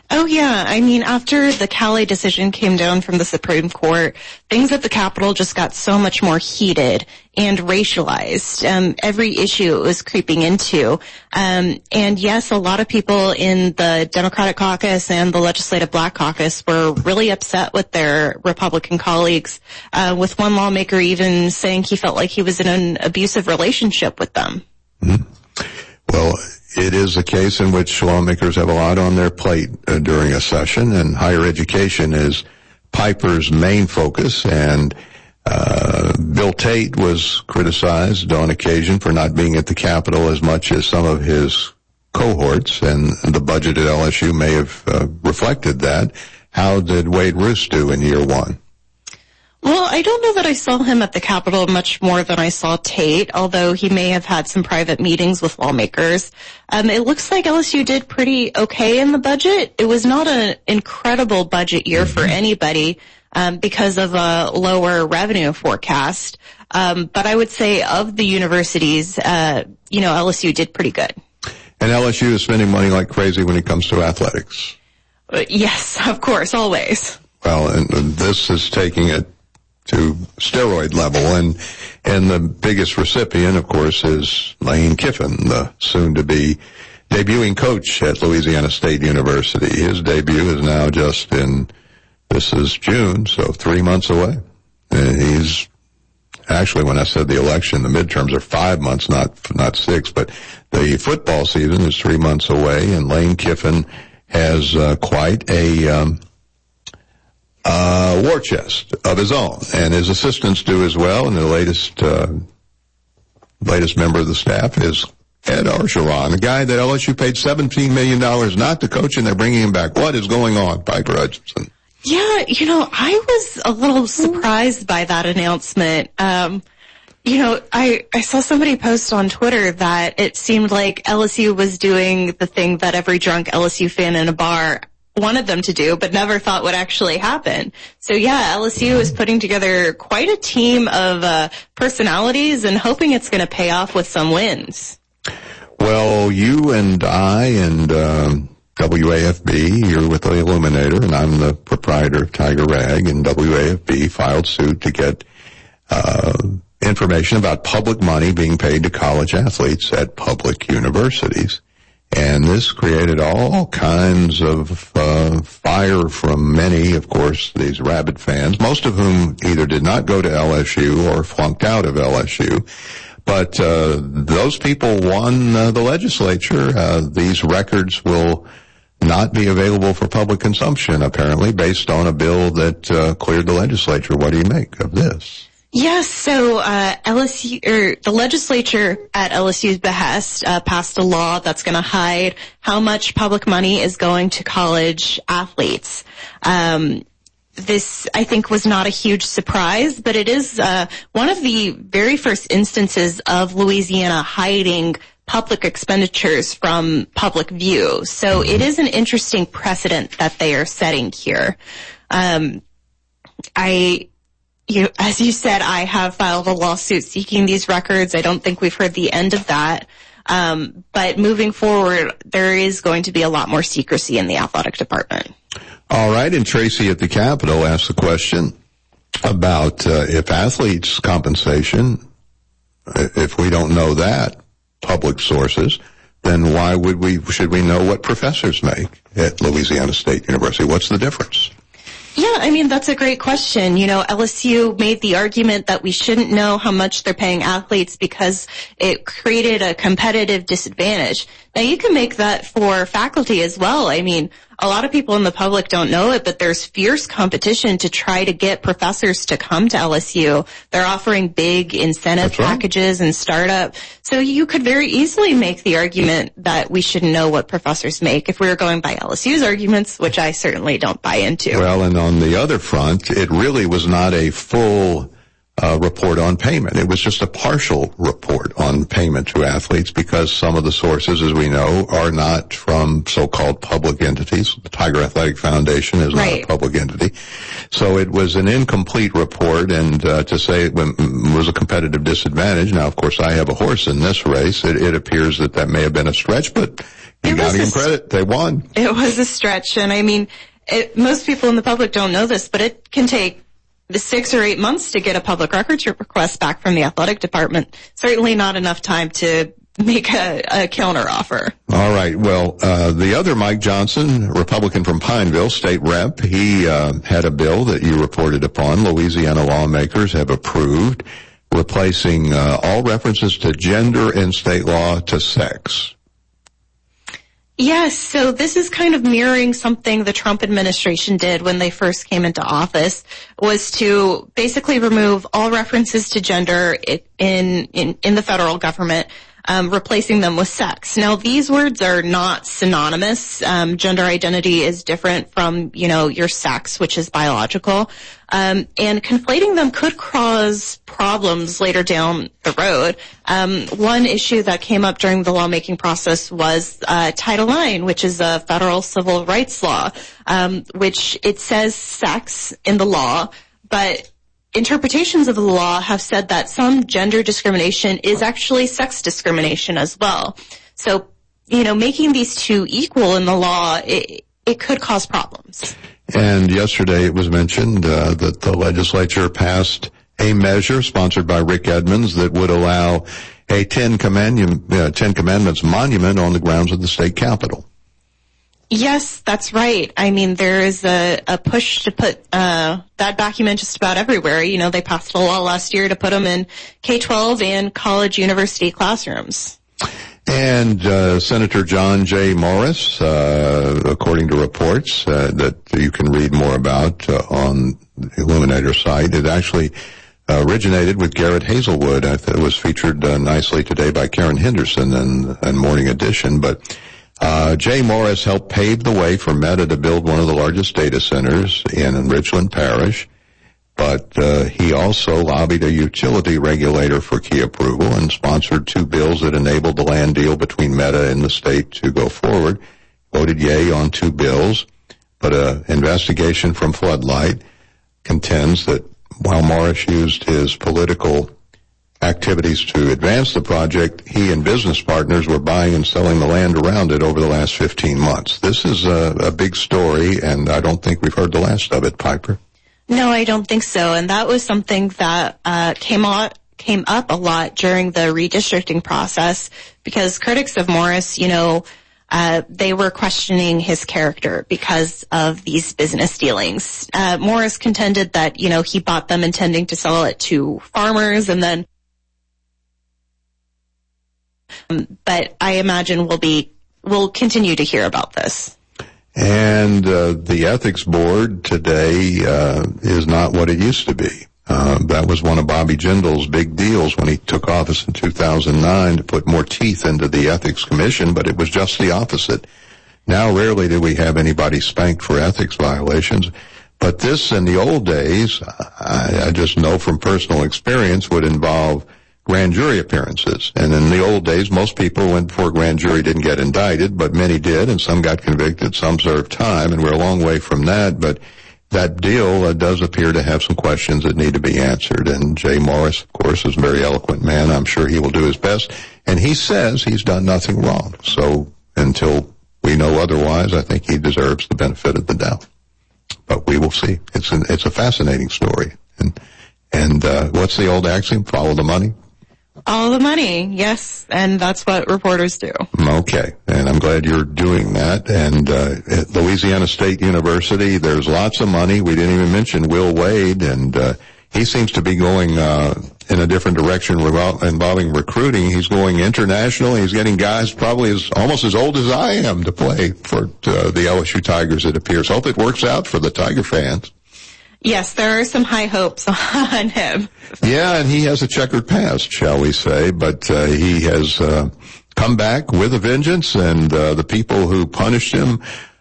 Oh, yeah. I mean, after the Cali decision came down from the Supreme Court, things at the Capitol just got so much more heated and racialized. Every issue it was creeping into. And yes, a lot of people in the Democratic caucus and the Legislative Black Caucus were really upset with their Republican colleagues, with one lawmaker even saying he felt like he was in an abusive relationship with them. Mm-hmm. Well, it is a case in which lawmakers have a lot on their plate during a session, and higher education is Piper's main focus. And Bill Tate was criticized on occasion for not being at the Capitol as much as some of his cohorts, and the budget at LSU may have reflected that. How did Wade Roos do in year one? Well, I don't know that I saw him at the Capitol much more than I saw Tate, although he may have had some private meetings with lawmakers. It looks like LSU did pretty okay in the budget. It was not an incredible budget year for anybody because of a lower revenue forecast. But I would say of the universities, LSU did pretty good. And LSU is spending money like crazy when it comes to athletics. Yes, of course, always. Well, and this is taking it to steroid level, and the biggest recipient, of course, is Lane Kiffin, the soon-to-be debuting coach at Louisiana State University. His debut is now this is June, so 3 months away. And he's, actually, when I said the election, the midterms are 5 months, not 6, but the football season is 3 months away, and Lane Kiffin has quite a war chest of his own, and his assistants do as well. And the latest member of the staff is Ed Orgeron, a guy that LSU paid $17 million not to coach, and they're bringing him back. What is going on, Piper Hutchinson? Yeah, I was a little surprised by that announcement. I saw somebody post on Twitter that it seemed like LSU was doing the thing that every drunk LSU fan in a bar wanted them to do, but never thought would actually happen. So yeah, LSU is putting together quite a team of personalities and hoping it's going to pay off with some wins. Well, you and I and WAFB, you're with the Illuminator, and I'm the proprietor of Tiger Rag, and WAFB filed suit to get information about public money being paid to college athletes at public universities. And this created all kinds of fire from many, of course, these rabid fans, most of whom either did not go to LSU or flunked out of LSU. But those people won the legislature. These records will not be available for public consumption, apparently, based on a bill that cleared the legislature. What do you make of this? Yes, so the legislature at LSU's behest passed a law that's going to hide how much public money is going to college athletes. This, I think, was not a huge surprise, but it is one of the very first instances of Louisiana hiding public expenditures from public view. So it is an interesting precedent that they are setting here. As you said, I have filed a lawsuit seeking these records. I don't think we've heard the end of that. But moving forward, there is going to be a lot more secrecy in the athletic department. All right. And Tracy at the Capitol asked the question about if athletes' compensation, if we don't know that, public sources, then should we know what professors make at Louisiana State University? What's the difference? Yeah, I mean, that's a great question. LSU made the argument that we shouldn't know how much they're paying athletes because it created a competitive disadvantage. Now, you can make that for faculty as well. I mean, a lot of people in the public don't know it, but there's fierce competition to try to get professors to come to LSU. They're offering big incentive packages and startup. So you could very easily make the argument that we should know what professors make if we were going by LSU's arguments, which I certainly don't buy into. Well, and on the other front, it really was not a full report on payment. It was just a partial report on payment to athletes because some of the sources, as we know, are not from so-called public entities. The Tiger Athletic Foundation is not a public entity. So it was an incomplete report, and to say it was a competitive disadvantage. Now, of course, I have a horse in this race. It appears that may have been a stretch, but you got to give them credit. They won. It was a stretch, and I mean, most people in the public don't know this, but it can take 6 or 8 months to get a public records request back from the athletic department. Certainly not enough time to make a counter offer. All right. Well, the other Mike Johnson, Republican from Pineville, state rep, he had a bill that you reported upon. Louisiana lawmakers have approved replacing all references to gender in state law to sex. Yes, so this is kind of mirroring something the Trump administration did when they first came into office, was to basically remove all references to gender in the federal government, replacing them with sex. Now, these words are not synonymous. Gender identity is different from, your sex, which is biological. And conflating them could cause problems later down the road. One issue that came up during the lawmaking process was Title IX, which is a federal civil rights law, which it says sex in the law, but interpretations of the law have said that some gender discrimination is actually sex discrimination as well. So, making these two equal in the law, it could cause problems. And yesterday it was mentioned that the legislature passed a measure sponsored by Rick Edmonds that would allow a Ten Commandments monument on the grounds of the state capitol. Yes, that's right. I mean, there is a push to put that document just about everywhere. They passed a law last year to put them in K-12 and college university classrooms. And Senator John J. Morris, according to reports that you can read more about on the Illuminator site, it actually originated with Garrett Hazelwood. It was featured nicely today by Karen Henderson and Morning Edition. But Jay Morris helped pave the way for Meta to build one of the largest data centers in Richland Parish. But he also lobbied a utility regulator for key approval and sponsored 2 bills that enabled the land deal between Meta and the state to go forward. Voted yay on 2 bills, but an investigation from Floodlight contends that while Morris used his political activities to advance the project, he and business partners were buying and selling the land around it over the last 15 months. This is a big story, and I don't think we've heard the last of it, Piper. No, I don't think so. And that was something that came up a lot during the redistricting process, because critics of Morris, they were questioning his character because of these business dealings. Morris contended that, he bought them intending to sell it to farmers, and then but I imagine we'll continue to hear about this. And the ethics board today is not what it used to be. That was one of Bobby Jindal's big deals when he took office in 2009, to put more teeth into the ethics commission, but it was just the opposite. Now rarely do we have anybody spanked for ethics violations, but this in the old days, I just know from personal experience, would involve grand jury appearances. And in the old days, most people who went before a grand jury didn't get indicted, but many did, and some got convicted, some served time, and we're a long way from that. But that deal does appear to have some questions that need to be answered. And Jay Morris, of course, is a very eloquent man. I'm sure he will do his best. And he says he's done nothing wrong. So until we know otherwise, I think he deserves the benefit of the doubt. But we will see. It's a fascinating story. And what's the old axiom? Follow the money. All the money, yes, and that's what reporters do. Okay, and I'm glad you're doing that. And at Louisiana State University, there's lots of money. We didn't even mention Will Wade, and he seems to be going in a different direction involving recruiting. He's going international. He's getting guys probably almost as old as I am to play for the LSU Tigers, it appears. Hope it works out for the Tiger fans. Yes, there are some high hopes on him. Yeah, and he has a checkered past, shall we say, but he has come back with a vengeance, and the people who punished him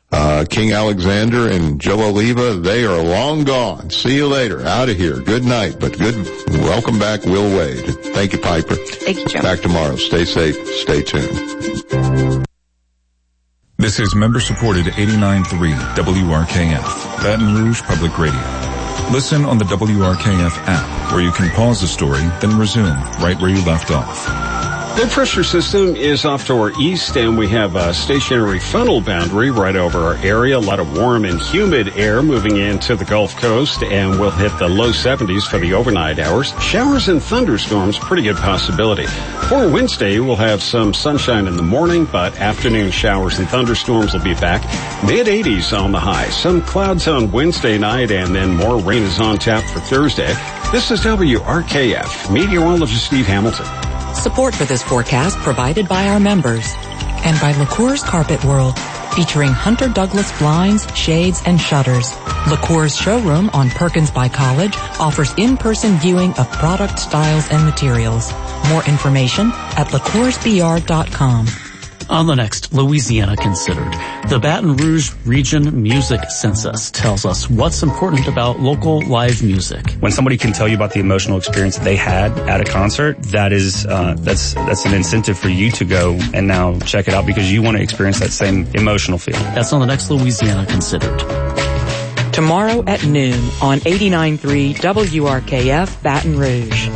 King Alexander and Joe Oliva, they are long gone. See you later. Out of here. Good night, but welcome back, Will Wade. Thank you, Piper. Thank you, Joe. Back tomorrow. Stay safe. Stay tuned. This is member-supported 89.3 WRKF, Baton Rouge Public Radio. Listen on the WRKF app, where you can pause the story, then resume right where you left off. Low pressure system is off to our east, and we have a stationary funnel boundary right over our area. A lot of warm and humid air moving into the Gulf Coast, and we'll hit the low 70s for the overnight hours. Showers and thunderstorms, pretty good possibility. For Wednesday, we'll have some sunshine in the morning, but afternoon showers and thunderstorms will be back. Mid-80s on the high. Some clouds on Wednesday night, and then more rain is on tap for Thursday. This is WRKF. Meteorologist Steve Hamilton. Support for this forecast provided by our members and by LaCour's Carpet World, featuring Hunter Douglas blinds, shades, and shutters. LaCour's showroom on Perkins by College offers in-person viewing of product styles and materials. More information at LaCoursBR.com. On the next, Louisiana Considered. The Baton Rouge Region Music Census tells us what's important about local live music. When somebody can tell you about the emotional experience they had at a concert, that is that's an incentive for you to go and now check it out because you want to experience that same emotional feeling. That's on the next Louisiana Considered. Tomorrow at noon on 89.3 WRKF Baton Rouge.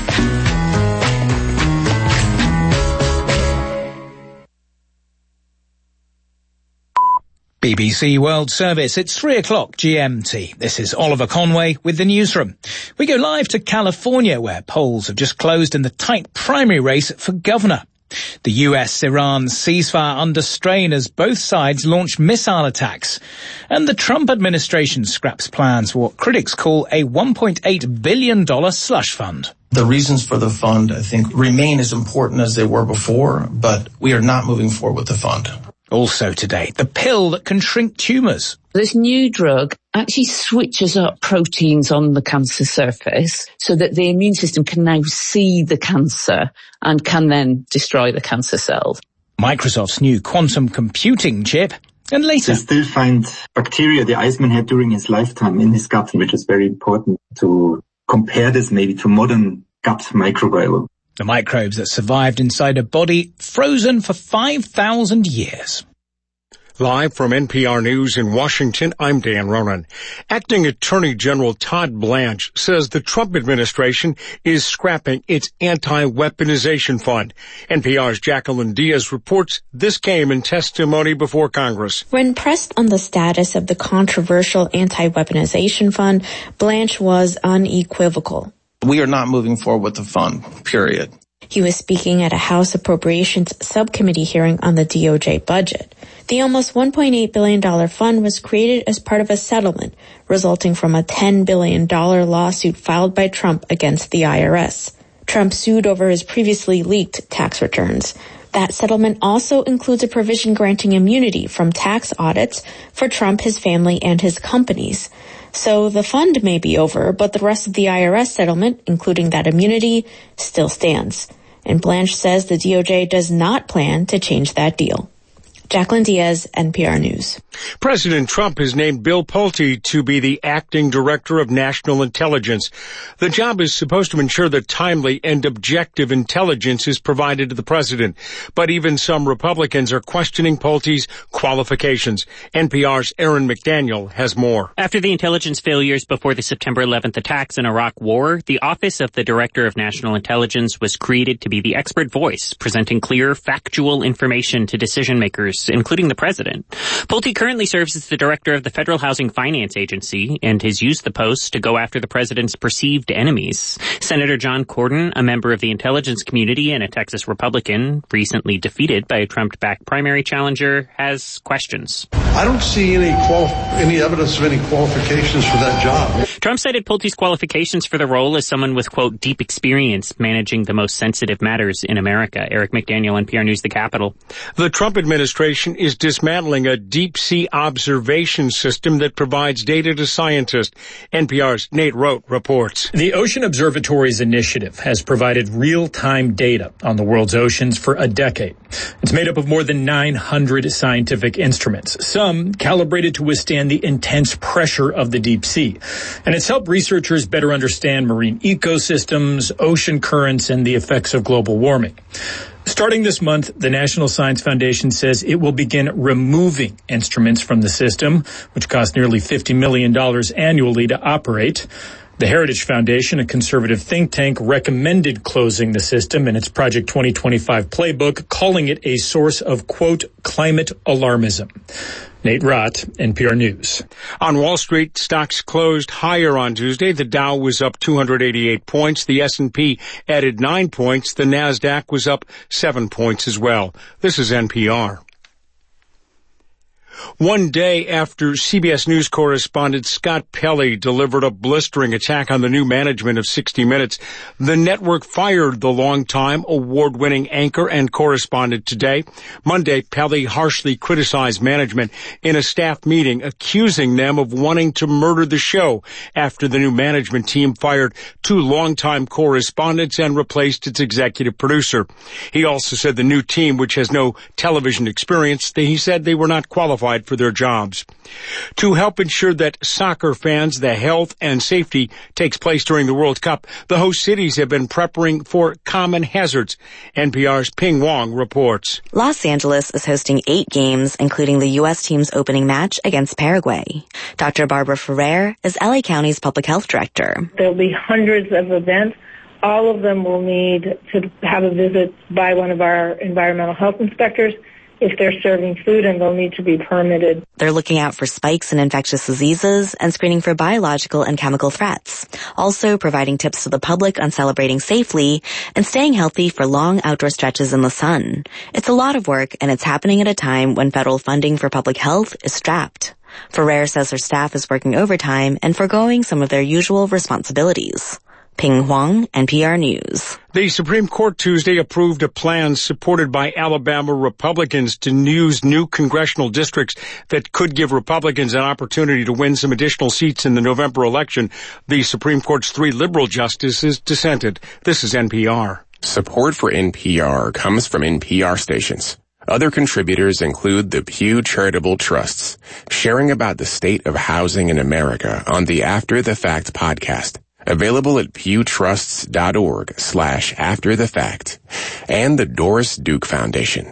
BBC World Service. It's 3 o'clock GMT. This is Oliver Conway with the newsroom. We go live to California, where polls have just closed in the tight primary race for governor. The US-Iran ceasefire under strain as both sides launch missile attacks. And the Trump administration scraps plans for what critics call a $1.8 billion slush fund. The reasons for the fund, I think, remain as important as they were before, but we are not moving forward with the fund. Also today, the pill that can shrink tumours. This new drug actually switches up proteins on the cancer surface so that the immune system can now see the cancer and can then destroy the cancer cells. Microsoft's new quantum computing chip. And later, they still find bacteria the Iceman had during his lifetime in his gut, which is very important to compare this maybe to modern gut microbiome. The microbes that survived inside a body frozen for 5,000 years. Live from NPR News in Washington, I'm Dan Ronan. Acting Attorney General Todd Blanche says the Trump administration is scrapping its anti-weaponization fund. NPR's Jacqueline Diaz reports this came in testimony before Congress. When pressed on the status of the controversial anti-weaponization fund, Blanche was unequivocal. We are not moving forward with the fund, period. He was speaking at a House Appropriations Subcommittee hearing on the DOJ budget. The almost $1.8 billion fund was created as part of a settlement resulting from a $10 billion lawsuit filed by Trump against the IRS. Trump sued over his previously leaked tax returns. That settlement also includes a provision granting immunity from tax audits for Trump, his family, and his companies. So the fund may be over, but the rest of the IRS settlement, including that immunity, still stands. And Blanche says the DOJ does not plan to change that deal. Jacqueline Diaz, NPR News. President Trump has named Bill Pulte to be the acting director of national intelligence. The job is supposed to ensure that timely and objective intelligence is provided to the president. But even some Republicans are questioning Pulte's qualifications. NPR's Aaron McDaniel has more. After the intelligence failures before the September 11th attacks in Iraq War, the Office of the Director of National Intelligence was created to be the expert voice, presenting clear, factual information to decision makers, including the president. Pulte currently serves as the director of the Federal Housing Finance Agency and has used the post to go after the president's perceived enemies. Senator John Cornyn, a member of the intelligence community and a Texas Republican, recently defeated by a Trump-backed primary challenger, has questions. I don't see any evidence of any qualifications for that job. Trump cited Pulte's qualifications for the role as someone with, quote, deep experience managing the most sensitive matters in America. Eric McDaniel, NPR News, the Capitol. The Trump administration is dismantling a deep-sea observation system that provides data to scientists. NPR's Nate Rote reports. The Ocean Observatories Initiative has provided real-time data on the world's oceans for a decade. It's made up of more than 900 scientific instruments, some calibrated to withstand the intense pressure of the deep sea. And it's helped researchers better understand marine ecosystems, ocean currents, and the effects of global warming. Starting this month, the National Science Foundation says it will begin removing instruments from the system, which cost nearly $50 million annually to operate. The Heritage Foundation, a conservative think tank, recommended closing the system in its Project 2025 playbook, calling it a source of, quote, climate alarmism. Nate Roth, NPR News. On Wall Street, stocks closed higher on Tuesday. The Dow was up 288 points. The S&P added 9 points. The Nasdaq was up 7 points as well. This is NPR. One day after CBS News correspondent Scott Pelley delivered a blistering attack on the new management of 60 Minutes, the network fired the longtime award-winning anchor and correspondent today. Monday, Pelley harshly criticized management in a staff meeting, accusing them of wanting to murder the show after the new management team fired 2 longtime correspondents and replaced its executive producer. He also said the new team, which has no television experience, he said they were not qualified for their jobs. To help ensure that soccer fans, the health and safety takes place during the World Cup, the host cities have been preparing for common hazards. NPR's Ping Wong reports. Los Angeles is hosting 8 games, including the U.S. team's opening match against Paraguay. Dr. Barbara Ferrer is LA County's public health director. There'll be hundreds of events. All of them will need to have a visit by one of our environmental health inspectors if they're serving food, and they'll need to be permitted. They're looking out for spikes in infectious diseases and screening for biological and chemical threats. Also providing tips to the public on celebrating safely and staying healthy for long outdoor stretches in the sun. It's a lot of work, and it's happening at a time when federal funding for public health is strapped. Ferrer says her staff is working overtime and foregoing some of their usual responsibilities. Ping Huang, NPR News. The Supreme Court Tuesday approved a plan supported by Alabama Republicans to use new congressional districts that could give Republicans an opportunity to win some additional seats in the November election. The Supreme Court's 3 liberal justices dissented. This is NPR. Support for NPR comes from NPR stations. Other contributors include the Pew Charitable Trusts, sharing about the state of housing in America on the After the Fact podcast. Available at pewtrusts.org/afterthefact, and the Doris Duke Foundation.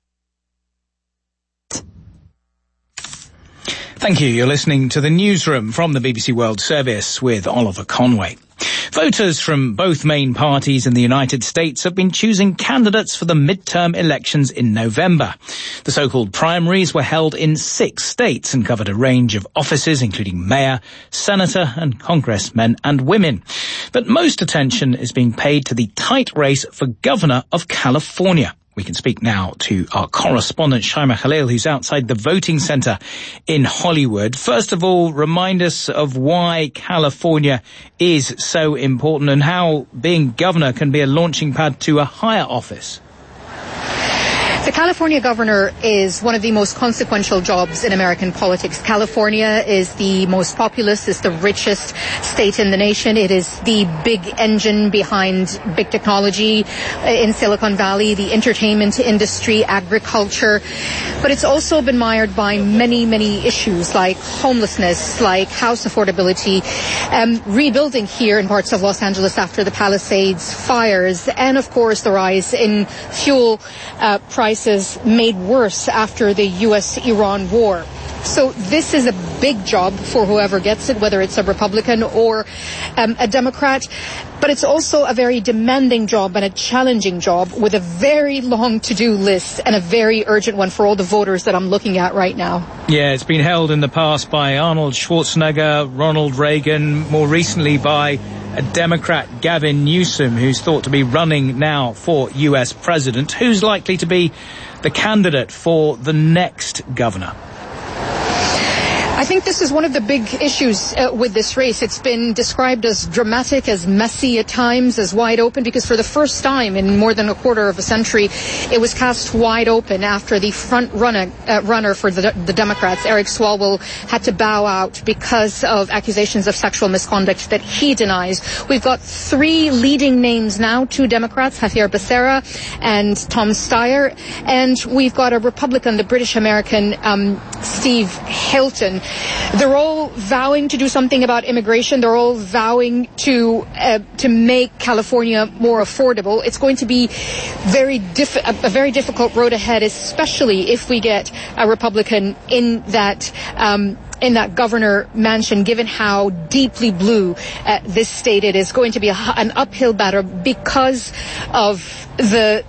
Thank you. You're listening to the Newsroom from the BBC World Service with Oliver Conway. Voters from both main parties in the United States have been choosing candidates for the midterm elections in November. The so-called primaries were held in 6 states and covered a range of offices, including mayor, senator, and congressmen and women. But most attention is being paid to the tight race for governor of California. We can speak now to our correspondent, Shaima Khalil, who's outside the voting center in Hollywood. First of all, remind us of why California is so important and how being governor can be a launching pad to a higher office. The California governor is one of the most consequential jobs in American politics. California is the most populous, is the richest state in the nation. It is the big engine behind big technology in Silicon Valley, the entertainment industry, agriculture. But it's also been mired by many, many issues like homelessness, like house affordability, rebuilding here in parts of Los Angeles after the Palisades fires, and of course the rise in fuel prices made worse after the U.S.-Iran war. So this is a big job for whoever gets it, whether it's a Republican or a Democrat. But it's also a very demanding job and a challenging job with a very long to-do list and a very urgent one for all the voters that I'm looking at right now. Yeah, it's been held in the past by Arnold Schwarzenegger, Ronald Reagan, more recently by a Democrat, Gavin Newsom, who's thought to be running now for U.S. president. Who's likely to be the candidate for the next governor? I I think this is one of the big issues with this race. It's been described as dramatic, as messy at times, as wide open, because for the first time in more than a quarter of a century, it was cast wide open after the front runner for the Democrats, Eric Swalwell, had to bow out because of accusations of sexual misconduct that he denies. We've got 3 leading names now, 2 Democrats, Javier Becerra and Tom Steyer, and we've got a Republican, the British-American Steve Hilton. They're all vowing to do something about immigration. They're all vowing to make California more affordable. It's going to be a very difficult road ahead, especially if we get a Republican in that governor mansion, given how deeply blue this state it is. Going to be an uphill battle because of the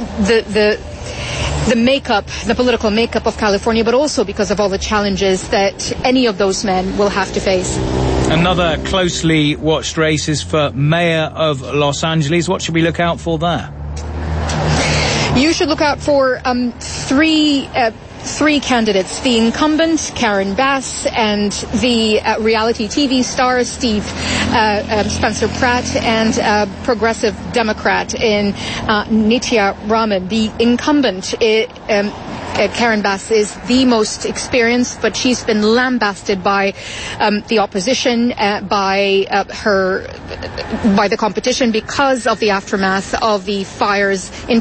makeup, the political makeup of California, but also because of all the challenges that any of those men will have to face. Another closely watched race is for mayor of Los Angeles. What should we look out for there? You should look out for three candidates: the incumbent, Karen Bass, and the reality TV star, Spencer Pratt, and progressive Democrat in Nitya Raman. The incumbent, Karen Bass, is the most experienced, but she's been lambasted by the opposition, by the competition, because of the aftermath of the fires in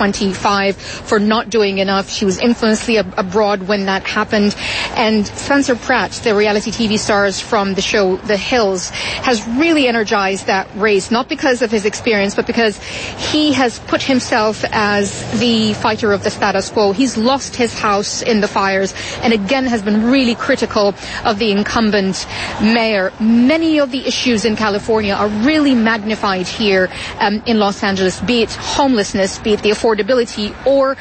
2025, for not doing enough. She was infamously abroad when that happened. And Spencer Pratt, the reality TV stars from the show The Hills, has really energized that race, not because of his experience, but because he has put himself as the fighter of the status quo. He's lost his house in the fires, and again has been really critical of the incumbent mayor. Many of the issues in California are really magnified here in Los Angeles, be it homelessness, be it the affordability, or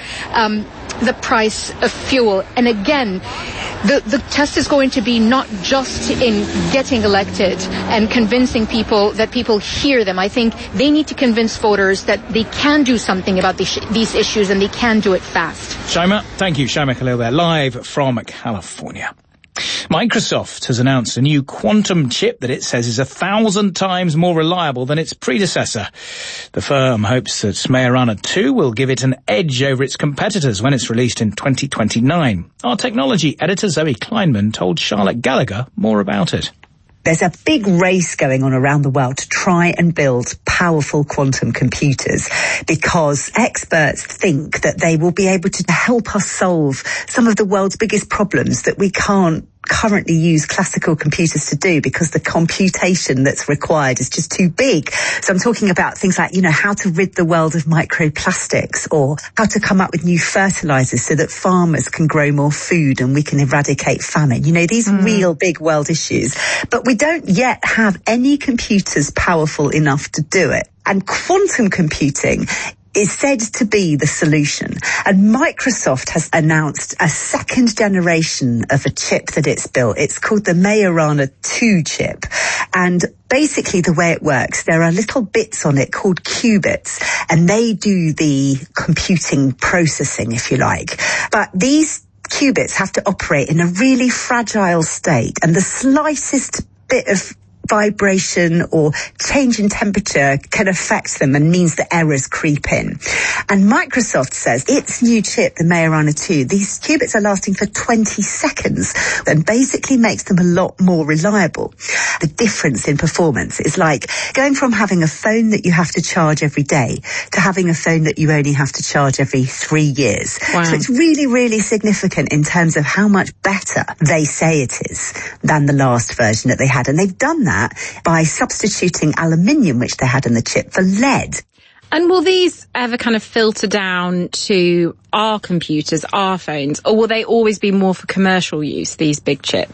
the price of fuel. And again, the test is going to be not just in getting elected and convincing people that people hear them. I think they need to convince voters that they can do something about these issues, and they can do it fast. Shaima, thank you. Shaima Khalil there, live from California. Microsoft has announced a new quantum chip that it says is 1,000 times more reliable than its predecessor. The firm hopes that Majorana 2 will give it an edge over its competitors when it's released in 2029. Our technology editor Zoe Kleinman told Charlotte Gallagher more about it. There's a big race going on around the world to try and build powerful quantum computers, because experts think that they will be able to help us solve some of the world's biggest problems that we can't currently use classical computers to do, because the computation that's required is just too big. So I'm talking about things like, how to rid the world of microplastics, or how to come up with new fertilizers so that farmers can grow more food and we can eradicate famine. These real big world issues. But we don't yet have any computers powerful enough to do it. And quantum computing is said to be the solution. And Microsoft has announced a second generation of a chip that it's built. It's called the Majorana 2 chip. And basically the way it works, there are little bits on it called qubits, and they do the computing processing, if you like. But these qubits have to operate in a really fragile state, and the slightest bit of vibration or change in temperature can affect them and means that errors creep in. And Microsoft says its new chip, the Majorana 2, these qubits are lasting for 20 seconds and basically makes them a lot more reliable. The difference in performance is like going from having a phone that you have to charge every day to having a phone that you only have to charge every 3 years. Wow. So it's really, really significant in terms of how much better they say it is than the last version that they had. And they've done that by substituting aluminium, which they had in the chip, for lead. And will these ever kind of filter down to our computers, our phones, or will they always be more for commercial use, these big chips?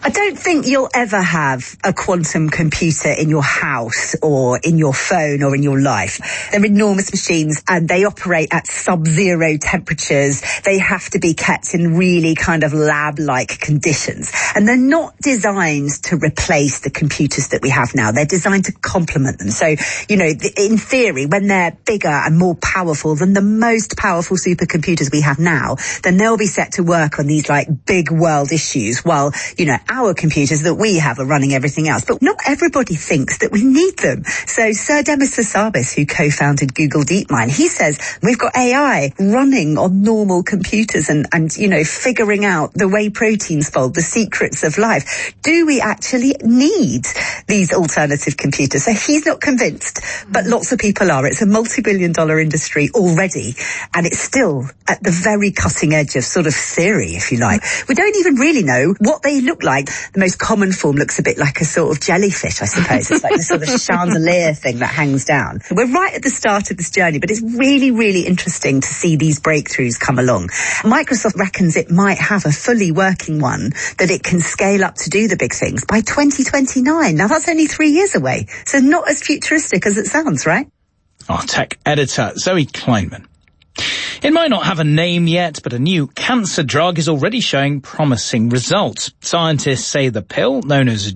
I don't think you'll ever have a quantum computer in your house or in your phone or in your life. They're enormous machines and they operate at sub-zero temperatures. They have to be kept in really kind of lab-like conditions. And they're not designed to replace the computers that we have now. They're designed to complement them. So, you know, in theory, when they're bigger and more powerful than the most powerful supercomputers we have now, then they'll be set to work on these like big world issues while, you know, our computers that we have are running everything else. But not everybody thinks that we need them. So Sir Demis Hassabis, who co-founded Google DeepMind, he says we've got AI running on normal computers and you know, figuring out the way proteins fold, the secrets of life. Do we actually need these alternative computers? So he's not convinced, but lots of people are. It's a multi-billion-dollar industry already, and it's still at the very cutting edge of sort of theory, if you like. We don't even really know what they look like. The most common form looks a bit like a sort of jellyfish, I suppose. It's like the sort of chandelier thing that hangs down. We're right at the start of this journey, but it's really, really interesting to see these breakthroughs come along. Microsoft reckons it might have a fully working one that it can scale up to do the big things by 2029. Now, that's only 3 years away, so not as futuristic as it sounds, right? Our tech editor, Zoe Kleinman. It might not have a name yet, but a new cancer drug is already showing promising results. Scientists say the pill, known as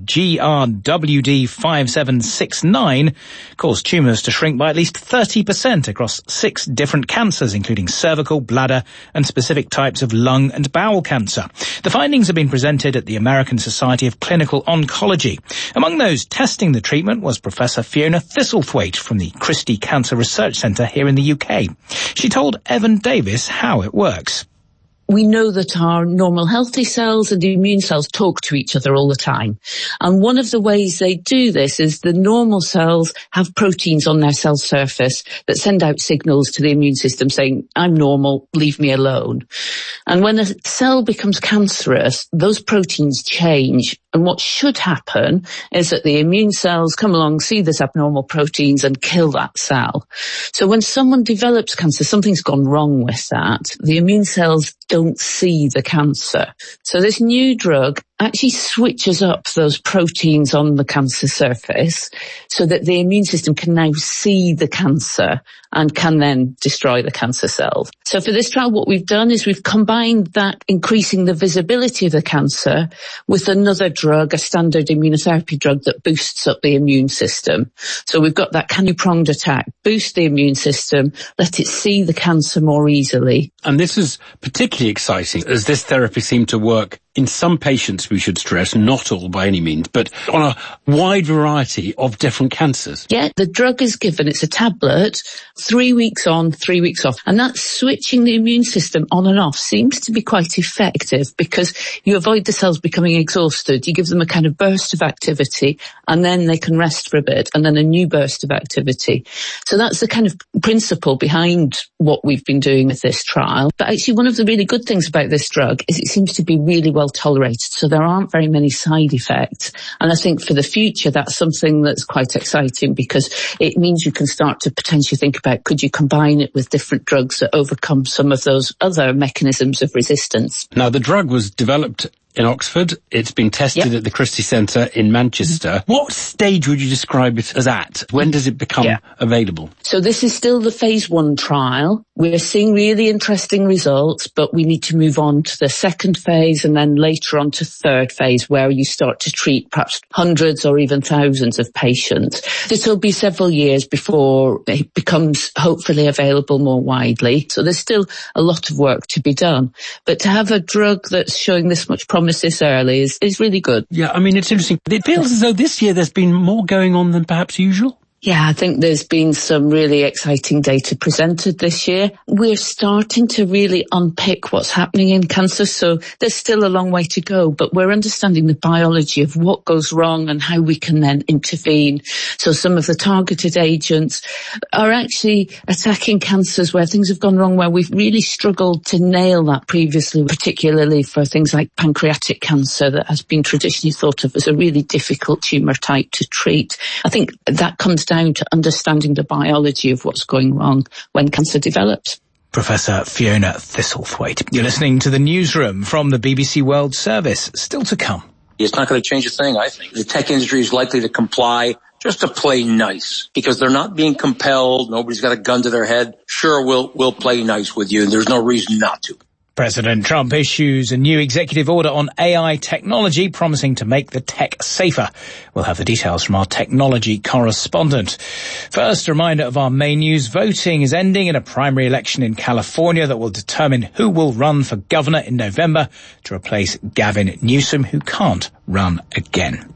GRWD5769, caused tumours to shrink by at least 30% across 6 different cancers, including cervical, bladder, and specific types of lung and bowel cancer. The findings have been presented at the American Society of Clinical Oncology. Among those testing the treatment was Professor Fiona Thistlethwaite from the Christie Cancer Research Centre here in the UK. She told Evan Davis how it works. We know that our normal healthy cells and the immune cells talk to each other all the time. And one of the ways they do this is the normal cells have proteins on their cell surface that send out signals to the immune system saying, I'm normal, leave me alone. And when a cell becomes cancerous, those proteins change. And what should happen is that the immune cells come along, see this abnormal proteins and kill that cell. So when someone develops cancer, something's gone wrong with that. The immune cells don't see the cancer. So this new drug actually switches up those proteins on the cancer surface so that the immune system can now see the cancer and can then destroy the cancer cells. So for this trial, what we've done is we've combined that increasing the visibility of the cancer with another drug, a standard immunotherapy drug that boosts up the immune system. So we've got that canny-pronged attack, boost the immune system, let it see the cancer more easily. And this is particularly exciting as this therapy seemed to work in some patients, we should stress, not all by any means, but on a wide variety of different cancers. Yeah, the drug is given, it's a tablet, 3 weeks on, 3 weeks off. And that switching the immune system on and off seems to be quite effective because you avoid the cells becoming exhausted. You give them a kind of burst of activity and then they can rest for a bit and then a new burst of activity. So that's the kind of principle behind what we've been doing with this trial. But actually one of the really good things about this drug is it seems to be really well tolerated, so there aren't very many side effects. And I think for the future, that's something that's quite exciting because it means you can start to potentially think about, could you combine it with different drugs that overcome some of those other mechanisms ofar. Now, the drug was developed in Oxford. It's been tested at the Christie Centre in Manchester. What stage would you describe it as at? When does it become available? So this is still the phase 1 trial. We're seeing really interesting results, but we need to move on to the second phase and then later on to third phase where you start to treat perhaps hundreds or even thousands of patients. This will be several years before it becomes hopefully available more widely. So there's still a lot of work to be done. But to have a drug that's showing this much promise this early is really good. Yeah, I mean, it's interesting. It feels as though this year there's been more going on than perhaps usual. Yeah, I think there's been some really exciting data presented this year. We're starting to really unpick what's happening in cancer, so there's still a long way to go, but we're understanding the biology of what goes wrong and how we can then intervene. So some of the targeted agents are actually attacking cancers where things have gone wrong, where we've really struggled to nail that previously, particularly for things like pancreatic cancer that has been traditionally thought of as a really difficult tumour type to treat. I think that comes down to understanding the biology of what's going wrong when cancer develops. Professor Fiona Thistlethwaite. You're listening to the Newsroom from the BBC World Service. Still to come. It's not going to change a thing, I think. The tech industry is likely to comply just to play nice because they're not being compelled. Nobody's got a gun to their head. Sure, we'll play nice with you. There's no reason not to. President Trump issues a new executive order on AI technology, promising to make the tech safer. We'll have the details from our technology correspondent. First, a reminder of our main news. Voting is ending in a primary election in California that will determine who will run for governor in November to replace Gavin Newsom, who can't run again.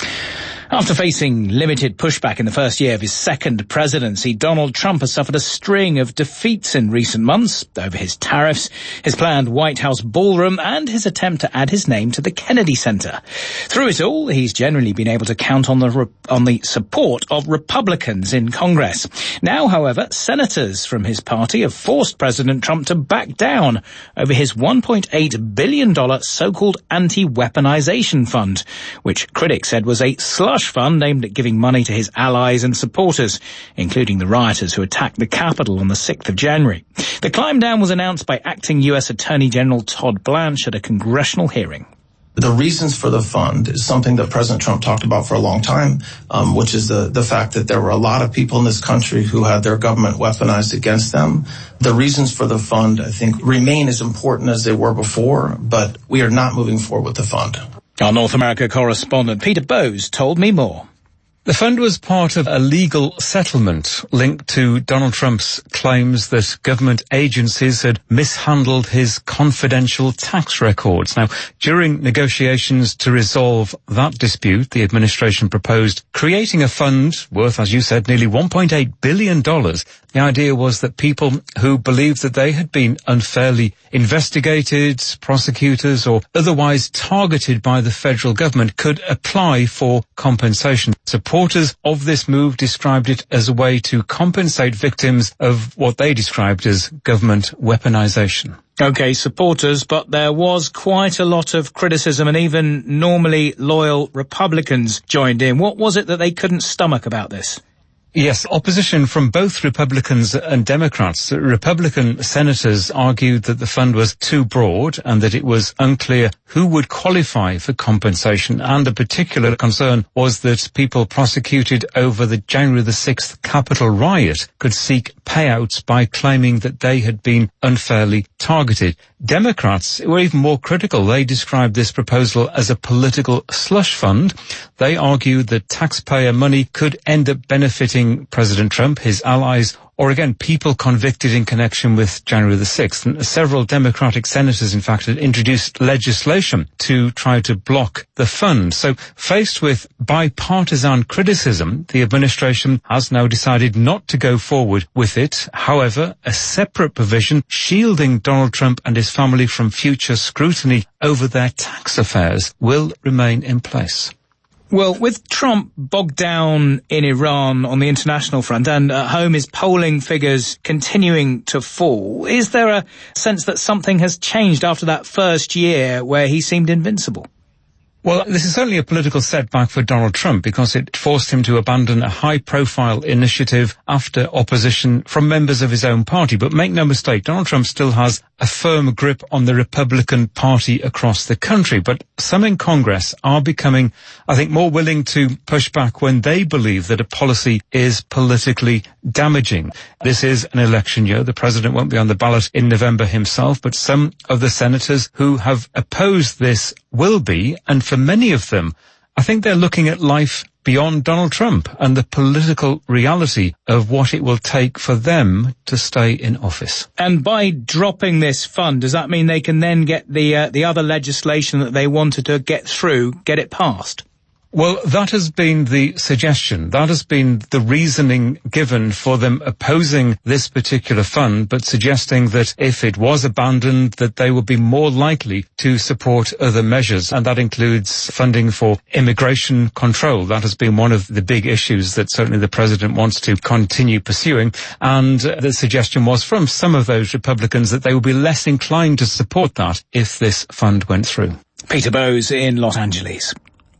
After facing limited pushback in the first year of his second presidency, Donald Trump has suffered a string of defeats in recent months over his tariffs, his planned White House ballroom, and his attempt to add his name to the Kennedy Center. Through it all, he's generally been able to count on the support of Republicans in Congress. Now, however, senators from his party have forced President Trump to back down over his $1.8 billion so-called anti-weaponization fund, which critics said was a slush fund aimed at giving money to his allies and supporters, including the rioters who attacked the Capitol on the 6th of January. The climb down was announced by acting U.S. Attorney General Todd Blanche at a congressional hearing. The reasons for the fund is something that President Trump talked about for a long time, which is the fact that there were a lot of people in this country who had their government weaponized against them. The reasons for the fund, I think, remain as important as they were before, but we are not moving forward with the fund. Our North America correspondent Peter Bowes told me more. The fund was part of a legal settlement linked to Donald Trump's claims that government agencies had mishandled his confidential tax records. Now, during negotiations to resolve that dispute, the administration proposed creating a fund worth, as you said, nearly $1.8 billion. The idea was that people who believed that they had been unfairly investigated, prosecutors, or otherwise targeted by the federal government could apply for compensation. Supporters of this move described it as a way to compensate victims of what they described as government weaponization. Okay, supporters, but there was quite a lot of criticism, and even normally loyal Republicans joined in. What was it that they couldn't stomach about this? Yes, opposition from both Republicans and Democrats. Republican senators argued that the fund was too broad and that it was unclear who would qualify for compensation. And a particular concern was that people prosecuted over the January the 6th Capitol riot could seek payouts by claiming that they had been unfairly targeted. Democrats were even more critical. They described this proposal as a political slush fund. They argued that taxpayer money could end up benefiting President Trump, his allies, or again, people convicted in connection with January the 6th. And several Democratic senators, in fact, had introduced legislation to try to block the fund. So faced with bipartisan criticism, the administration has now decided not to go forward with it. However, a separate provision shielding Donald Trump and his family from future scrutiny over their tax affairs will remain in place. Well, with Trump bogged down in Iran on the international front and at home his polling figures continuing to fall, is there a sense that something has changed after that first year where he seemed invincible? Well, this is certainly a political setback for Donald Trump because it forced him to abandon a high-profile initiative after opposition from members of his own party. But make no mistake, Donald Trump still has a firm grip on the Republican Party across the country. But some in Congress are becoming, I think, more willing to push back when they believe that a policy is politically damaging. This is an election year. The president won't be on the ballot in November himself, but some of the senators who have opposed this will be, and for many of them, I think they're looking at life beyond Donald Trump and the political reality of what it will take for them to stay in office. And by dropping this fund, does that mean they can then get the other legislation that they wanted to get through, get it passed? Well, that has been the suggestion. That has been the reasoning given for them opposing this particular fund, but suggesting that if it was abandoned, that they would be more likely to support other measures. And that includes funding for immigration control. That has been one of the big issues that certainly the president wants to continue pursuing. And the suggestion was from some of those Republicans that they would be less inclined to support that if this fund went through. Peter Bowes in Los Angeles.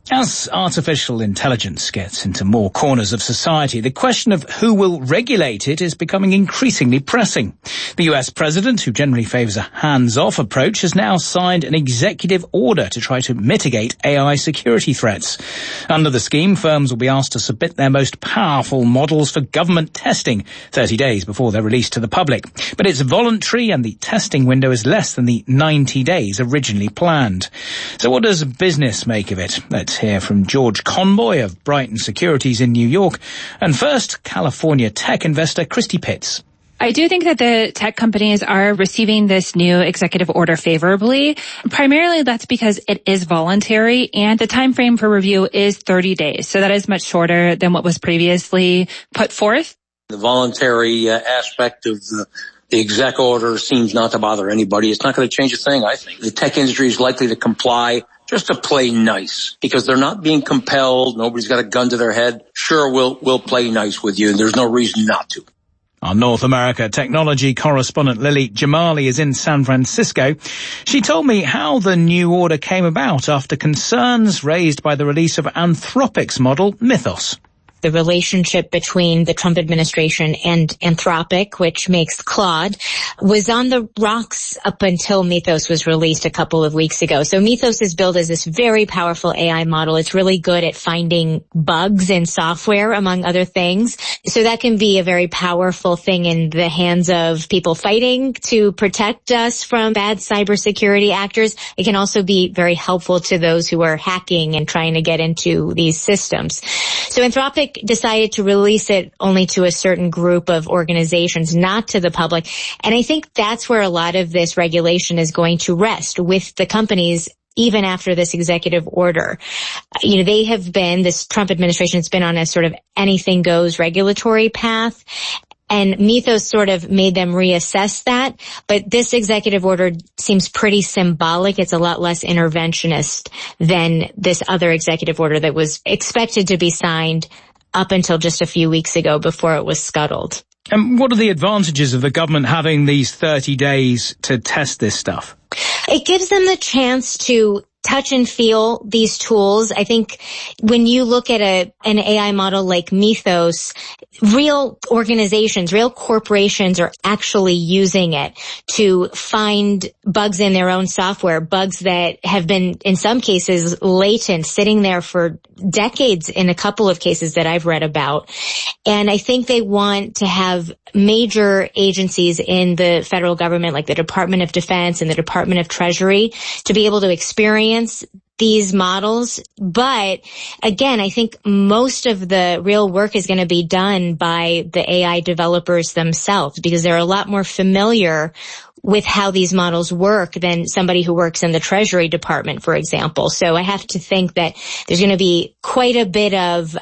As artificial intelligence gets into more corners of society, the question of who will regulate it is becoming increasingly pressing. The US president, who generally favours a hands-off approach, has now signed an executive order to try to mitigate AI security threats. Under the scheme, firms will be asked to submit their most powerful models for government testing 30 days before they're released to the public. But it's voluntary and the testing window is less than the 90 days originally planned. So what does business make of it? Let's hear from George Conboy of Brighton Securities in New York. And first, California tech investor Christy Pitts. I do think that the tech companies are receiving this new executive order favorably. Primarily, that's because it is voluntary and the time frame for review is 30 days. So that is much shorter than what was previously put forth. The voluntary aspect of the exec order seems not to bother anybody. It's not going to change a thing, I think. The tech industry is likely to comply just to play nice because they're not being compelled. Nobody's got a gun to their head. Sure, we'll play nice with you, and there's no reason not to. Our North America technology correspondent Lily Jamali is in San Francisco. She told me how the new order came about after concerns raised by the release of Anthropic's model Mythos. The relationship between the Trump administration and Anthropic, which makes Claude, was on the rocks up until Mythos was released a couple of weeks ago. So Mythos is built as this very powerful AI model. It's really good at finding bugs in software, among other things. So that can be a very powerful thing in the hands of people fighting to protect us from bad cybersecurity actors. It can also be very helpful to those who are hacking and trying to get into these systems. So Anthropic decided to release it only to a certain group of organizations, not to the public. And I think that's where a lot of this regulation is going to rest with the companies, even after this executive order. They have been, this Trump administration has been on a sort of anything goes regulatory path. And Mythos sort of made them reassess that. But this executive order seems pretty symbolic. It's a lot less interventionist than this other executive order that was expected to be signed up until just a few weeks ago before it was scuttled. And what are the advantages of the government having these 30 days to test this stuff? It gives them the chance to touch and feel these tools. I think when you look at an AI model like Mythos, real organizations, real corporations are actually using it to find bugs in their own software, bugs that have been, in some cases, latent, sitting there for decades in a couple of cases that I've read about. And I think they want to have major agencies in the federal government, like the Department of Defense and the Department of Treasury, to be able to experience these models. But again, I think most of the real work is going to be done by the AI developers themselves, because they're a lot more familiar with how these models work than somebody who works in the Treasury Department, for example. So I have to think that there's going to be quite a bit of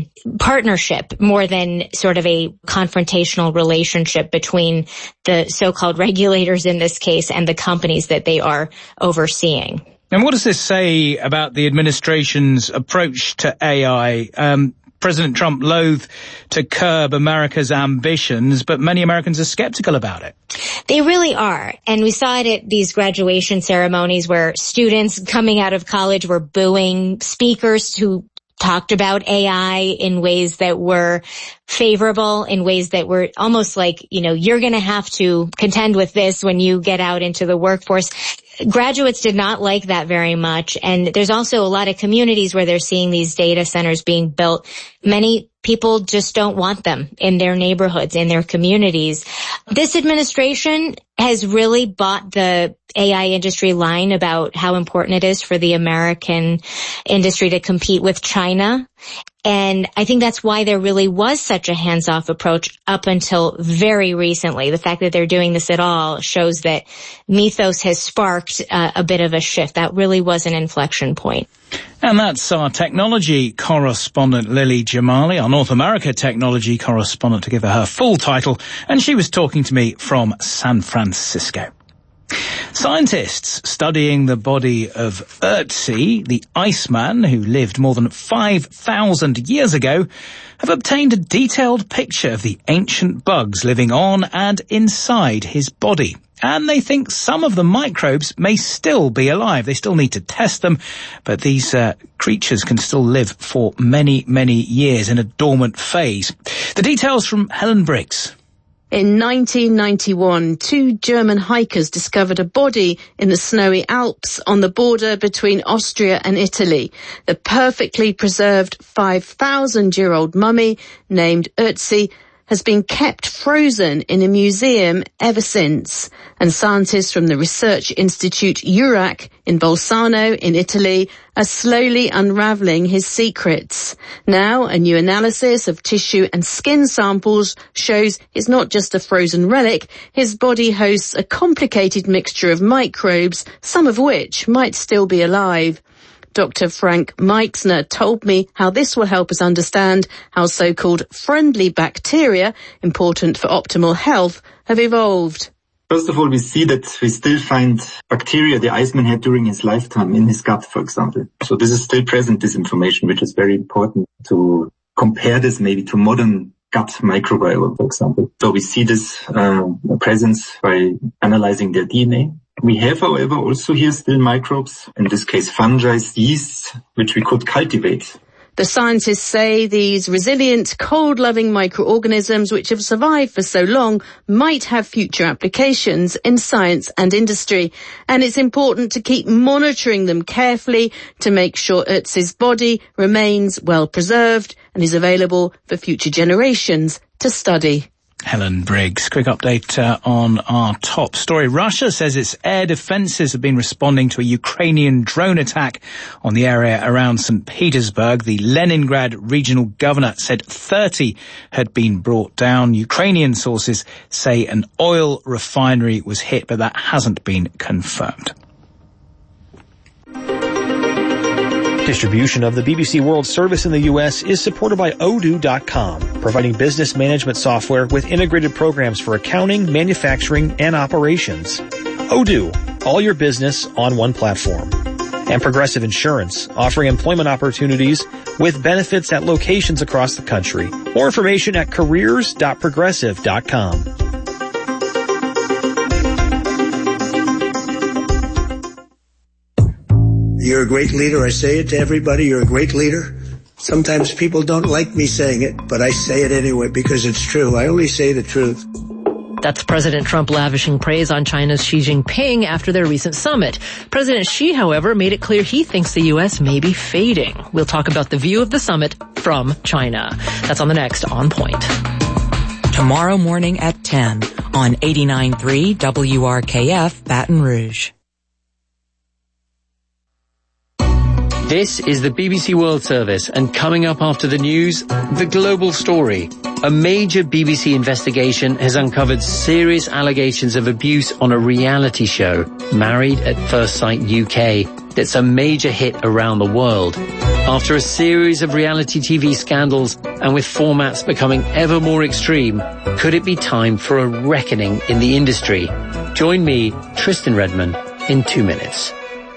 partnership more than sort of a confrontational relationship between the so-called regulators in this case and the companies that they are overseeing. And what does this say about the administration's approach to AI? President Trump loathed to curb America's ambitions, but many Americans are skeptical about it. They really are. And we saw it at these graduation ceremonies where students coming out of college were booing speakers who talked about AI in ways that were favorable, in ways that were almost like, you're going to have to contend with this when you get out into the workforce. Graduates did not like that very much. And there's also a lot of communities where they're seeing these data centers being built. Many people just don't want them in their neighborhoods, in their communities. This administration has really bought the AI industry line about how important it is for the American industry to compete with China. And I think that's why there really was such a hands-off approach up until very recently. The fact that they're doing this at all shows that Mythos has sparked a bit of a shift. That really was an inflection point. And that's our technology correspondent, Lily Jamali, our North America technology correspondent, to give her full title. And she was talking to me from San Francisco. Scientists studying the body of Ötzi, the Iceman who lived more than 5,000 years ago, have obtained a detailed picture of the ancient bugs living on and inside his body. and they think some of the microbes may still be alive. They still need to test them, but these creatures can still live for many, many years in a dormant phase. The details from Helen Briggs. In 1991, 2 German hikers discovered a body in the snowy Alps on the border between Austria and Italy. The perfectly preserved 5,000-year-old mummy, named Ötzi, has been kept frozen in a museum ever since. And scientists from the research institute EURAC in Bolzano in Italy are slowly unravelling his secrets. Now, a new analysis of tissue and skin samples shows he's not just a frozen relic. His body hosts a complicated mixture of microbes, some of which might still be alive. Dr. Frank Meixner told me how this will help us understand how so-called friendly bacteria, important for optimal health, have evolved. First of all, we see that we still find bacteria the Iceman had during his lifetime in his gut, for example. So this is still present, this information, which is very important to compare this maybe to modern gut microbiome, for example. So we see this presence by analyzing their DNA. We have, however, also here still microbes, in this case fungi, yeasts, which we could cultivate. The scientists say these resilient, cold-loving microorganisms which have survived for so long might have future applications in science and industry. And it's important to keep monitoring them carefully to make sure Ötzi's body remains well preserved and is available for future generations to study. Helen Briggs. Quick update on our top story. Russia says its air defences have been responding to a Ukrainian drone attack on the area around St. Petersburg. The Leningrad regional governor said 30 had been brought down. Ukrainian sources say an oil refinery was hit, but that hasn't been confirmed. Distribution of the BBC World Service in the U.S. is supported by Odoo.com, providing business management software with integrated programs for accounting, manufacturing, and operations. Odoo, all your business on one platform. And Progressive Insurance, offering employment opportunities with benefits at locations across the country. More information at careers.progressive.com. You're a great leader. I say it to everybody. You're a great leader. Sometimes people don't like me saying it, but I say it anyway because it's true. I only say the truth. That's President Trump lavishing praise on China's Xi Jinping after their recent summit. President Xi, however, made it clear he thinks the U.S. may be fading. We'll talk about the view of the summit from China. That's on the next On Point. Tomorrow morning at 10 on 89.3 WRKF Baton Rouge. This is the BBC World Service, and coming up after the news, the global story. A major BBC investigation has uncovered serious allegations of abuse on a reality show, Married at First Sight UK, that's a major hit around the world. After a series of reality TV scandals, and with formats becoming ever more extreme, could it be time for a reckoning in the industry? Join me, Tristan Redmond, in 2 minutes.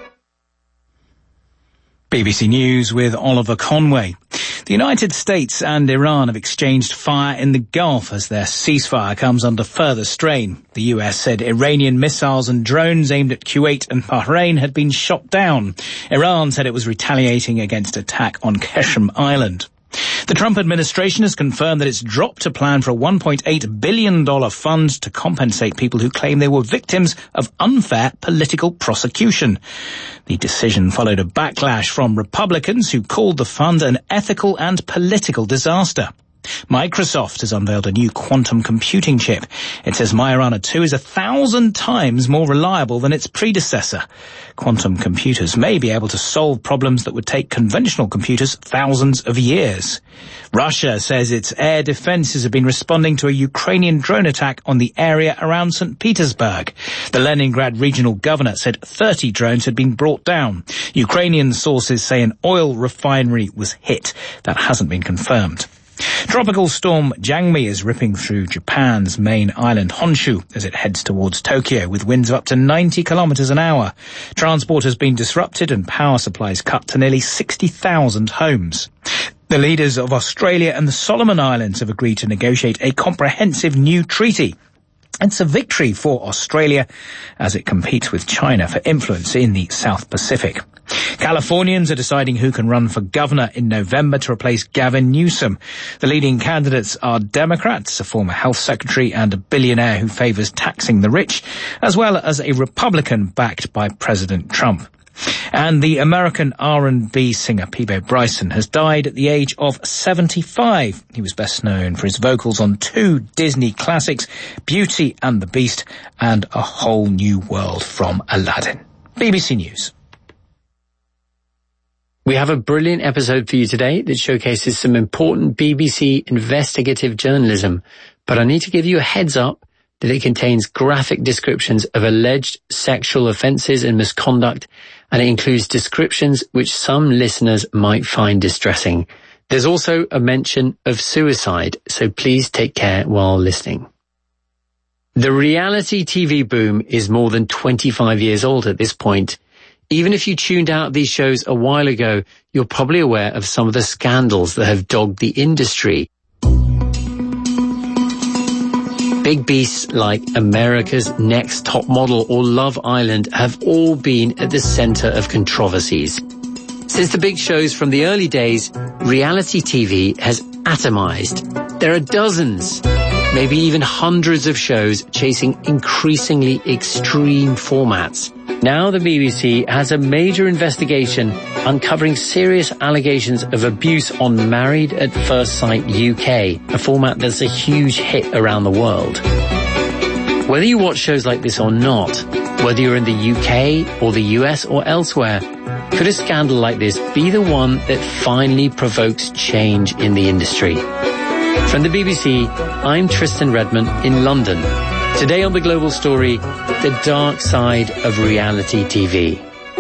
BBC News with Oliver Conway. The United States and Iran have exchanged fire in the Gulf as their ceasefire comes under further strain. The US said Iranian missiles and drones aimed at Kuwait and Bahrain had been shot down. Iran said it was retaliating against attack on Qeshm Island. The Trump administration has confirmed that it's dropped a plan for a $1.8 billion fund to compensate people who claim they were victims of unfair political prosecution. The decision followed a backlash from Republicans who called the fund an ethical and political disaster. Microsoft has unveiled a new quantum computing chip. It says Majorana 2 is 1,000 times more reliable than its predecessor. Quantum computers may be able to solve problems that would take conventional computers thousands of years. Russia says its air defenses have been responding to a Ukrainian drone attack on the area around St. Petersburg. The Leningrad regional governor said 30 drones had been brought down. Ukrainian sources say an oil refinery was hit. That hasn't been confirmed. Tropical storm Jangmi is ripping through Japan's main island Honshu as it heads towards Tokyo with winds of up to 90 kilometers an hour. Transport has been disrupted and power supplies cut to nearly 60,000 homes. The leaders of Australia and the Solomon Islands have agreed to negotiate a comprehensive new treaty. It's a victory for Australia as it competes with China for influence in the South Pacific. Californians are deciding who can run for governor in November to replace Gavin Newsom. The leading candidates are Democrats, a former health secretary and a billionaire who favors taxing the rich, as well as a Republican backed by President Trump. And the American R&B singer Peabo Bryson has died at the age of 75. He was best known for his vocals on 2 Disney classics, Beauty and the Beast and A Whole New World from Aladdin. BBC News. We have a brilliant episode for you today that showcases some important BBC investigative journalism, but I need to give you a heads up that it contains graphic descriptions of alleged sexual offences and misconduct, and it includes descriptions which some listeners might find distressing. There's also a mention of suicide, so please take care while listening. The reality TV boom is more than 25 years old at this point. Even if you tuned out these shows a while ago, you're probably aware of some of the scandals that have dogged the industry. Big beasts like America's Next Top Model or Love Island have all been at the centre of controversies. Since the big shows from the early days, reality TV has atomized. There are dozens, maybe even hundreds of shows chasing increasingly extreme formats. Now the BBC has a major investigation uncovering serious allegations of abuse on Married at First Sight UK, a format that's a huge hit around the world. Whether you watch shows like this or not, whether you're in the UK or the US or elsewhere, could a scandal like this be the one that finally provokes change in the industry? From the BBC, I'm Tristan Redmond in London. Today on The Global Story, the dark side of reality TV.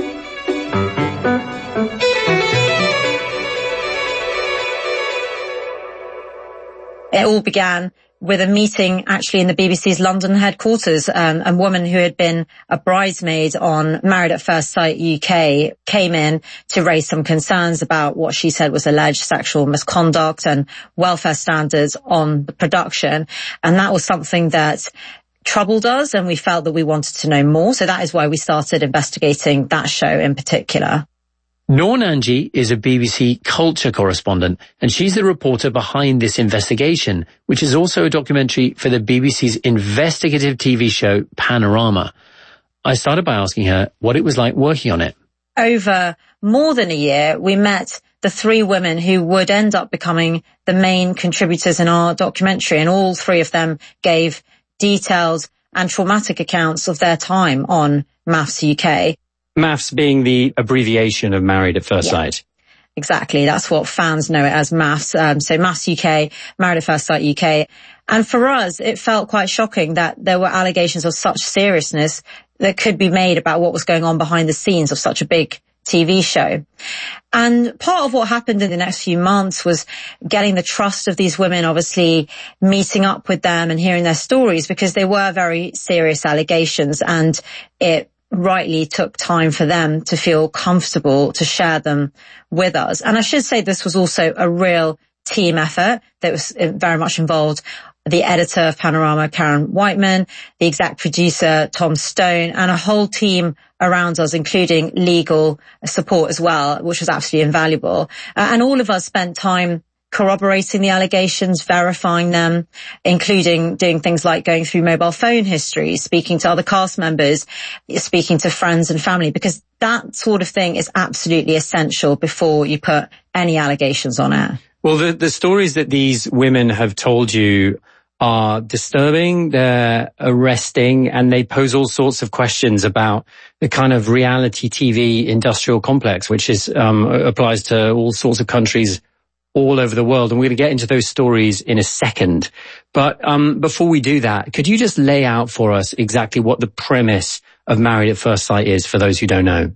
It all began with a meeting actually in the BBC's London headquarters. A woman who had been a bridesmaid on Married at First Sight UK came in to raise some concerns about what she said was alleged sexual misconduct and welfare standards on the production. And that was something that troubled us, and we felt that we wanted to know more. So that is why we started investigating that show in particular. Noor Nanji is a BBC culture correspondent, and she's the reporter behind this investigation, which is also a documentary for the BBC's investigative TV show Panorama. I started by asking her what it was like working on it. Over more than a year, we met the 3 women who would end up becoming the main contributors in our documentary, and all 3 of them gave detailed and traumatic accounts of their time on MAFS UK. MAFS being the abbreviation of Married at First Sight. Exactly. That's what fans know it as MAFS. So MAFS UK, Married at First Sight UK. And for us, it felt quite shocking that there were allegations of such seriousness that could be made about what was going on behind the scenes of such a big TV show. And part of what happened in the next few months was getting the trust of these women, obviously meeting up with them and hearing their stories, because they were very serious allegations, and it rightly took time for them to feel comfortable to share them with us. And I should say this was also a real team effort that was very much involved the editor of Panorama, Karen Whiteman, the exec producer, Tom Stone, and a whole team around us, including legal support as well, which was absolutely invaluable. And all of us spent time corroborating the allegations, verifying them, including doing things like going through mobile phone history, speaking to other cast members, speaking to friends and family, because that sort of thing is absolutely essential before you put any allegations on air. Well, the stories that these women have told you are disturbing, they're arresting, and they pose all sorts of questions about the kind of reality TV industrial complex, which is applies to all sorts of countries all over the world. And we're going to get into those stories in a second. But before we do that, could you just lay out for us exactly what the premise of Married at First Sight is for those who don't know?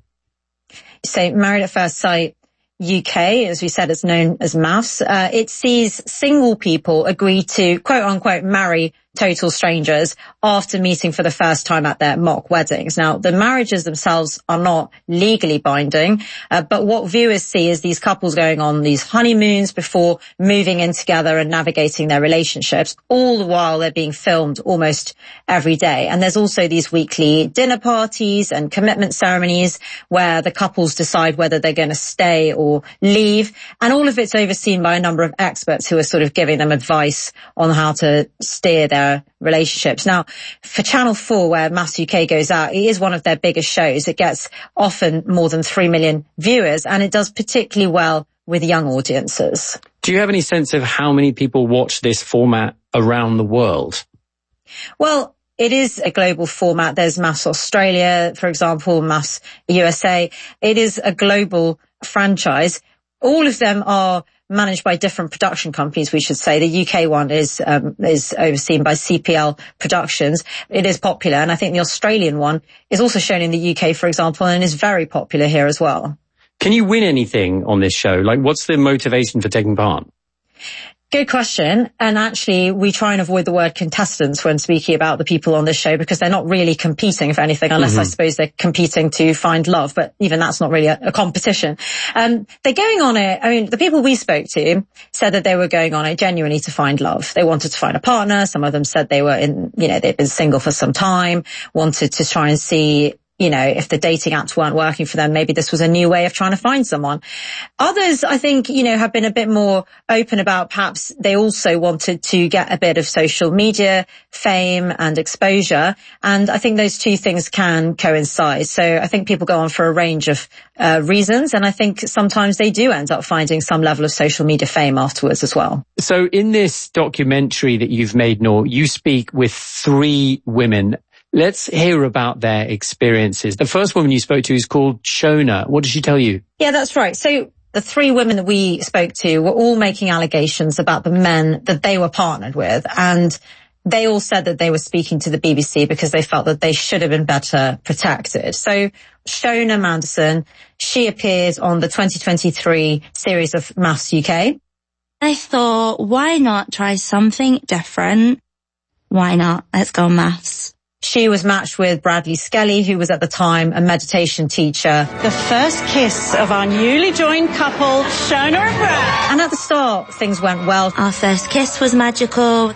So Married at First Sight UK, as we said, it's known as MAFS. It sees single people agree to, quote unquote, marry total strangers after meeting for the first time at their mock weddings. Now, the marriages themselves are not legally binding, but what viewers see is these couples going on these honeymoons before moving in together and navigating their relationships, all the while they're being filmed almost every day. And there's also these weekly dinner parties and commitment ceremonies where the couples decide whether they're going to stay or leave. And all of it's overseen by a number of experts who are sort of giving them advice on how to steer their relationships. Now, for Channel 4, where MAFS UK goes out, it is one of their biggest shows. It gets often more than 3 million viewers, and it does particularly well with young audiences. Do you have any sense of how many people watch this format around the world? Well, it is a global format. There's MAFS Australia, for example, MAFS USA. It is a global franchise. All of them are managed by different production companies, we should say. The UK one is overseen by CPL Productions. It is popular, and I think the Australian one is also shown in the UK, for example, and is very popular here as well. Can you win anything on this show? Like, what's the motivation for taking part? Good question. And actually, we try and avoid the word contestants when speaking about the people on this show, because they're not really competing, if anything, unless I suppose they're competing to find love. But even that's not really a competition. They're going on it. I mean, the people we spoke to said that they were going on it genuinely to find love. They wanted to find a partner. Some of them said they were they'd been single for some time, wanted to try and see, if the dating apps weren't working for them, maybe this was a new way of trying to find someone. Others, I think, have been a bit more open about perhaps they also wanted to get a bit of social media fame and exposure. And I think those two things can coincide. So I think people go on for a range of reasons. And I think sometimes they do end up finding some level of social media fame afterwards as well. So in this documentary that you've made, Noor, you speak with 3 women. Let's hear about their experiences. The first woman you spoke to is called Shona. What did she tell you? Yeah, that's right. So the 3 women that we spoke to were all making allegations about the men that they were partnered with. And they all said that they were speaking to the BBC because they felt that they should have been better protected. So Shona Manderson, she appeared on the 2023 series of MAFS UK. I thought, why not try something different? Why not? Let's go MAFS. She was matched with Bradley Skelly, who was at the time a meditation teacher. The first kiss of our newly joined couple, Shona and Brad. And at the start, things went well. Our first kiss was magical.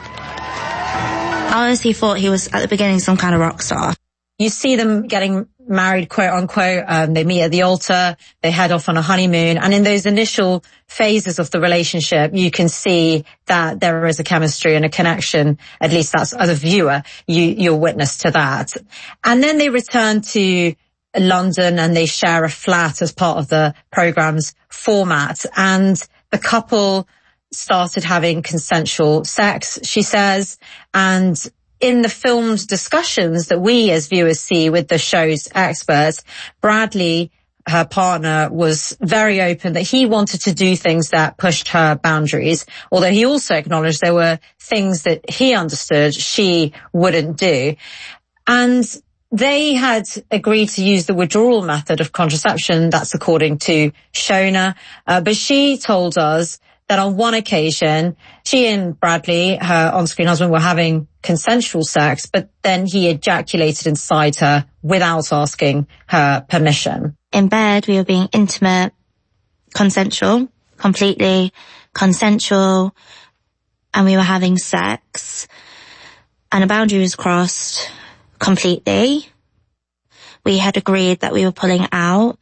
I honestly thought he was, at the beginning, some kind of rock star. You see them getting married, quote unquote. They meet at the altar. They head off on a honeymoon. And in those initial phases of the relationship, you can see that there is a chemistry and a connection. At least that's, as a viewer, you're witness to that. And then they return to London and they share a flat as part of the program's format. And the couple started having consensual sex, she says, and in the film's discussions that we as viewers see with the show's experts, Bradley, her partner, was very open that he wanted to do things that pushed her boundaries, although he also acknowledged there were things that he understood she wouldn't do. And they had agreed to use the withdrawal method of contraception. That's according to Shona. But she told us that on one occasion, she and Bradley, her on-screen husband, were having consensual sex, but then he ejaculated inside her without asking her permission. In bed, we were being intimate, consensual, completely consensual, and we were having sex, and a boundary was crossed completely. We had agreed that we were pulling out.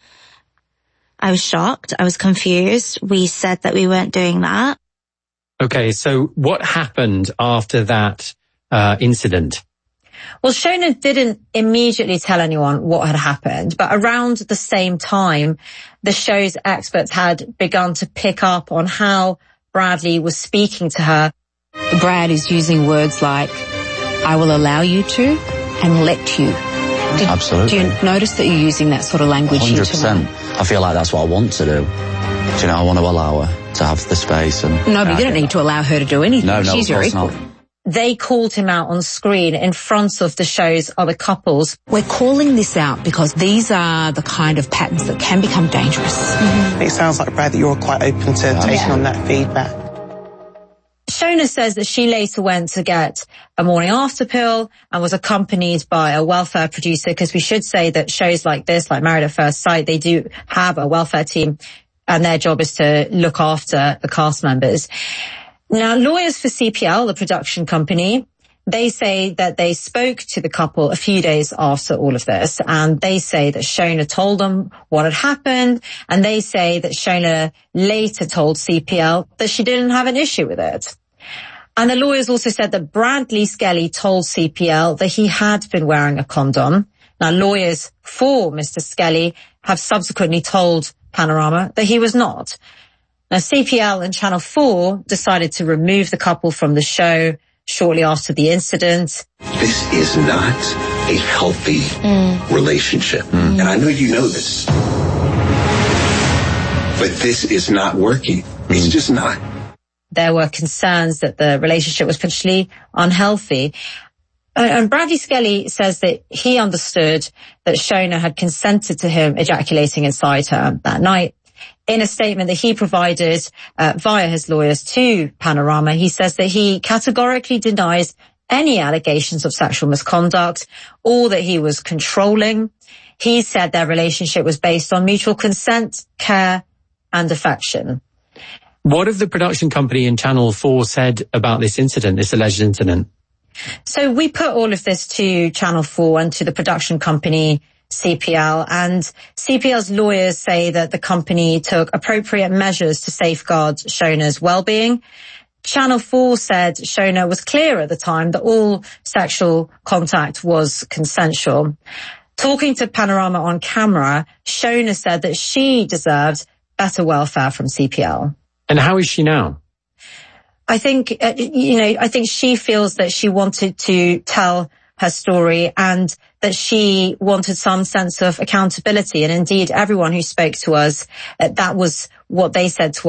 I was shocked. I was confused. We said that we weren't doing that. Okay, so what happened after that incident? Well, Shona didn't immediately tell anyone what had happened, but around the same time, the show's experts had begun to pick up on how Bradley was speaking to her. Brad is using words like, I will allow you to, and let you. Absolutely. Do you notice that you're using that sort of language 100%. here tonight? I feel like that's what I want to do. Do you know, I want to allow her to have the space. And no, but you don't need to allow her to do anything. No, she's your equal. Not. They called him out on screen in front of the show's other couples. We're calling this out because these are the kind of patterns that can become dangerous. It sounds like, Brad, that you're quite open to taking on that feedback. Shona Shona says that she later went to get a morning after pill and was accompanied by a welfare producer, because we should say that shows like this, like Married at First Sight, they do have a welfare team and their job is to look after the cast members. Now, lawyers for CPL, the production company, they say that they spoke to the couple a few days after all of this, and they say that Shona told them what had happened, and they say that Shona later told CPL that she didn't have an issue with it. And the lawyers also said that Bradley Skelly told CPL that he had been wearing a condom. Now, lawyers for Mr. Skelly have subsequently told Panorama that he was not. Now, CPL and Channel 4 decided to remove the couple from the show shortly after the incident. This is not a healthy relationship. And I know you know this. But this is not working. It's just not. There were concerns that the relationship was potentially unhealthy. And Bradley Skelly says that he understood that Shona had consented to him ejaculating inside her that night. In a statement that he provided via his lawyers to Panorama, he says that he categorically denies any allegations of sexual misconduct or that he was controlling. He said their relationship was based on mutual consent, care, and affection. What have the production company and Channel 4 said about this incident, this alleged incident? So we put all of this to Channel 4 and to the production company CPL, and CPL's lawyers say that the company took appropriate measures to safeguard Shona's well-being. Channel 4 said Shona was clear at the time that all sexual contact was consensual. Talking to Panorama on camera, Shona said that she deserved better welfare from CPL. And how is she now? I think, I think she feels that she wanted to tell her story and that she wanted some sense of accountability. And indeed, everyone who spoke to us, that was what they said to us.